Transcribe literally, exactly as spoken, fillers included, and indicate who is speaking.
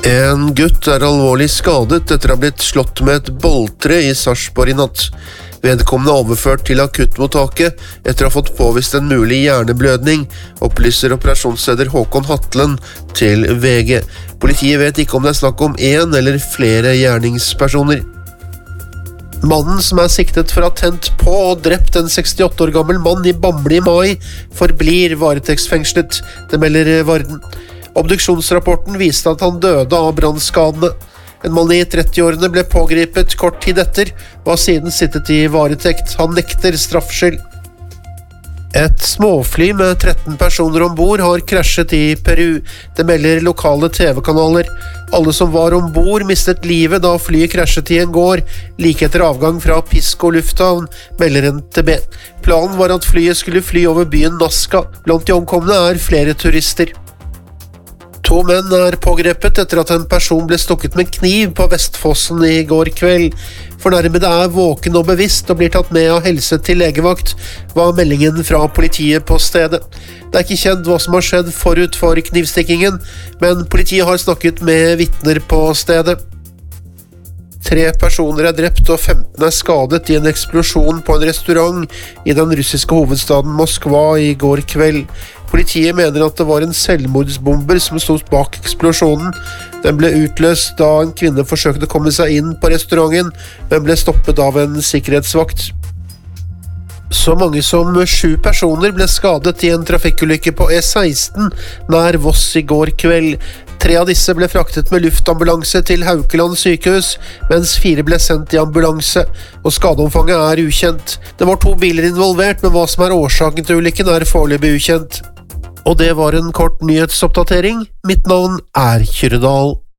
Speaker 1: En gutt er alvorlig skadet etter å ha blitt slått med et bolltre i Sarpsborg i natt. Vedkommende er overført til akuttmottaket etter å ha fått påvist en mulig hjerneblødning, opplyser operasjonsleder Håkon Hatlen til V G. Politiet vet ikke om det er snakk om en eller flere gjerningspersoner. Mannen som er siktet for å ha tent på og drept en sekstiåtte år gammel mann i Bamble i mai, forblir varetektsfengslet, det melder Varden. Obduksjonsrapporten viste at han døde av brannskadene. En mann i trettiårene ble pågripet kort tid etter, og har siden sittet i varetekt. Han nekter straffskyld. Et småfly med tretten personer ombord har krasjet i Peru. Det melder lokale T V-kanaler. Alle som var ombord mistet livet da flyet krasjet i en gård, like etter avgang fra Pisco lufthavn, melder N T B. Planen var at flyet skulle fly over byen Nazca. Blant de omkomne er flere turister. To menn er pågrepet etter at en person ble stukket med kniv på Vestfossen i går kveld. Fornærmede er våken og bevisst og blir tatt med av helse til legevakt, var meldingen fra politiet på stedet. Det er ikke kjent hva som har skjedd forut for knivstikkingen, men politiet har snakket med vitner på stedet. Tre personer er drept og femten er skadet i en eksplosjon på en restaurant i den russiske hovedstaden Moskva i går kveld. Politiet mener at det var en selvmordsbomber som stod bak eksplosjonen. Den ble utløst da en kvinne forsøkte å komme seg inn på restauranten, men ble stoppet av en sikkerhetsvakt. Så mange som sju personer ble skadet i en trafikkulykke på E seksten nær Voss i går kveld. Tre av disse ble fraktet med luftambulanse til Haukeland sykehus, mens fire ble sendt i ambulanse, og skadeomfanget er ukjent. Det var to biler involvert, men hva som er årsaken til ulykken er foreløpig ukjent. Og det var en kort nyhetsoppdatering. Mitt navn er Kyrre Dahl.